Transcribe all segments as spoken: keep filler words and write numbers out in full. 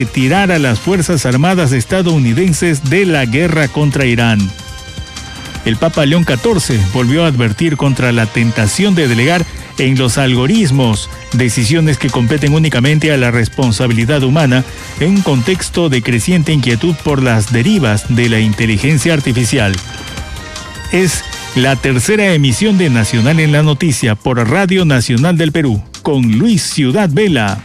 retirar a las Fuerzas Armadas estadounidenses de la guerra contra Irán. El Papa León catorce volvió a advertir contra la tentación de delegar en los algoritmos decisiones que competen únicamente a la responsabilidad humana en un contexto de creciente inquietud por las derivas de la inteligencia artificial. Es la tercera emisión de Nacional en la Noticia por Radio Nacional del Perú, con Luis Ciudad Vela.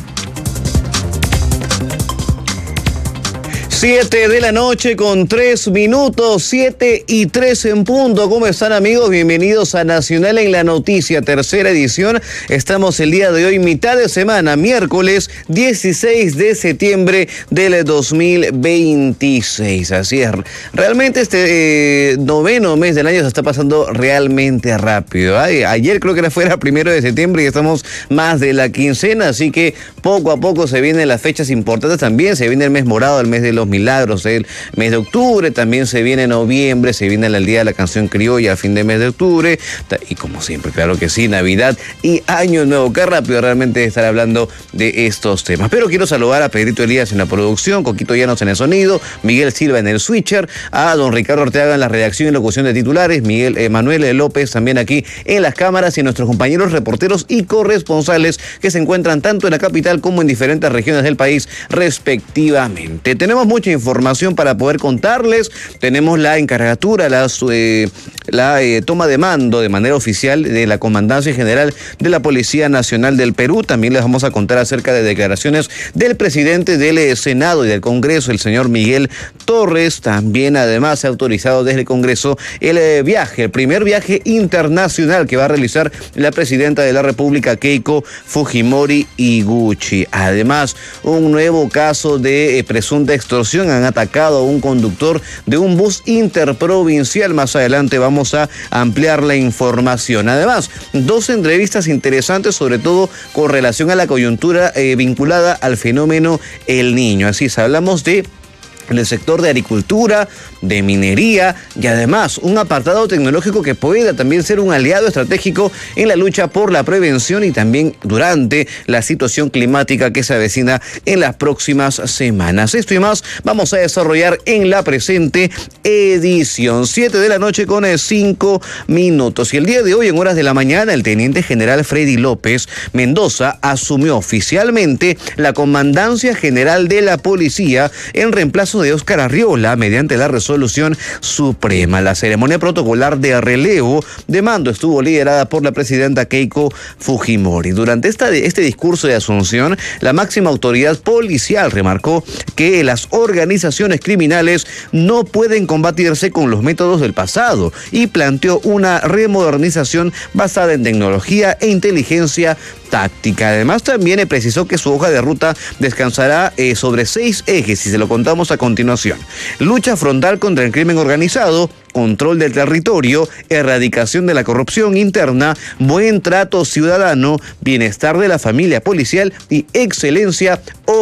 Siete de la noche con tres minutos, siete y tres en punto. ¿Cómo están, amigos? Bienvenidos a Nacional en la Noticia, tercera edición. Estamos el día de hoy, mitad de semana, miércoles dieciséis de septiembre del dos mil veintiséis. Así es, realmente este eh, noveno mes del año se está pasando realmente rápido. Ay, ayer creo que era fuera primero de septiembre y estamos más de la quincena, así que poco a poco se vienen las fechas importantes también. Se viene el mes morado, el mes de los milagros, el mes de octubre, también se viene noviembre, se viene el día de la canción criolla a fin de mes de octubre, y como siempre, claro que sí, Navidad y Año Nuevo. Qué rápido realmente estar hablando de estos temas. Pero quiero saludar a Pedrito Elías en la producción, Coquito Llanos en el sonido, Miguel Silva en el switcher, a don Ricardo Ortega en la redacción y locución de titulares, Miguel eh, Manuel López también aquí en las cámaras, y nuestros compañeros reporteros y corresponsales que se encuentran tanto en la capital como en diferentes regiones del país respectivamente. Tenemos mucha información para poder contarles. Tenemos la encargatura, la, eh, la eh, toma de mando de manera oficial de la Comandancia General de la Policía Nacional del Perú. También les vamos a contar acerca de declaraciones del presidente del eh, Senado y del Congreso, el señor Miguel Torres. También además se ha autorizado desde el Congreso el eh, viaje, el primer viaje internacional que va a realizar la presidenta de la República, Keiko Fujimori Iguchi. Además, un nuevo caso de eh, presunta extorsión. Han atacado a un conductor de un bus interprovincial. Más adelante vamos a ampliar la información. Además, dos entrevistas interesantes, sobre todo con relación a la coyuntura eh, vinculada al fenómeno El Niño. Así es, hablamos de en el sector de agricultura, de minería y además un apartado tecnológico que pueda también ser un aliado estratégico en la lucha por la prevención y también durante la situación climática que se avecina en las próximas semanas. Esto y más vamos a desarrollar en la presente edición. Siete de la noche con cinco minutos. Y el día de hoy, en horas de la mañana, el teniente general Freddy López Mendoza asumió oficialmente la Comandancia General de la Policía en reemplazo de Óscar Arriola mediante la resolución suprema. La ceremonia protocolar de relevo de mando estuvo liderada por la presidenta Keiko Fujimori. Durante esta, este discurso de asunción, la máxima autoridad policial remarcó que las organizaciones criminales no pueden combatirse con los métodos del pasado y planteó una remodernización basada en tecnología e inteligencia táctica. Además, también precisó que su hoja de ruta descansará eh, sobre seis ejes y se lo contamos a continuación. Lucha frontal contra el crimen organizado, control del territorio, erradicación de la corrupción interna, buen trato ciudadano, bienestar de la familia policial y excelencia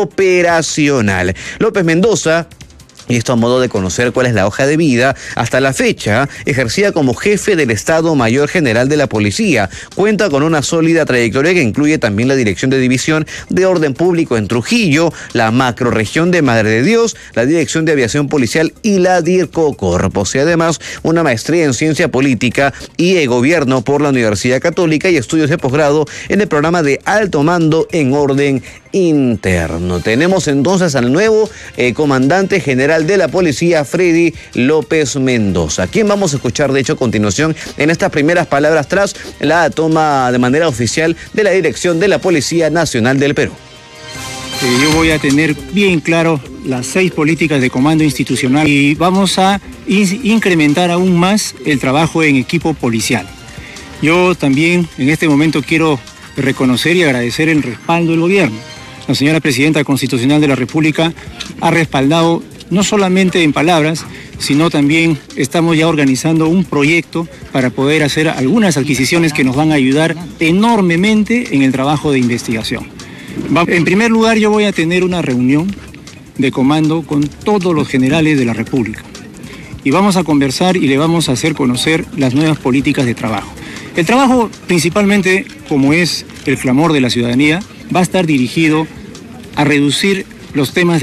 operacional. López Mendoza, y esto a modo de conocer cuál es la hoja de vida, hasta la fecha ejercía como jefe del Estado Mayor General de la Policía. Cuenta con una sólida trayectoria que incluye también la Dirección de División de Orden Público en Trujillo, la Macrorregión de Madre de Dios, la Dirección de Aviación Policial y la DIRCOCOR. Posee además una maestría en Ciencia Política y Gobierno por la Universidad Católica y estudios de posgrado en el programa de Alto Mando en Orden Interno. Tenemos entonces al nuevo eh, comandante general de la policía, Freddy López Mendoza, quien vamos a escuchar de hecho a continuación en estas primeras palabras tras la toma de manera oficial de la dirección de la Policía Nacional del Perú. Eh, yo voy a tener bien claro las seis políticas de comando institucional y vamos a in- incrementar aún más el trabajo en equipo policial. Yo también en este momento quiero reconocer y agradecer el respaldo del gobierno. La señora Presidenta Constitucional de la República ha respaldado no solamente en palabras, sino también estamos ya organizando un proyecto para poder hacer algunas adquisiciones que nos van a ayudar enormemente en el trabajo de investigación. En primer lugar, yo voy a tener una reunión de comando con todos los generales de la República y vamos a conversar y le vamos a hacer conocer las nuevas políticas de trabajo. El trabajo, principalmente, como es el clamor de la ciudadanía, va a estar dirigido a reducir los temas de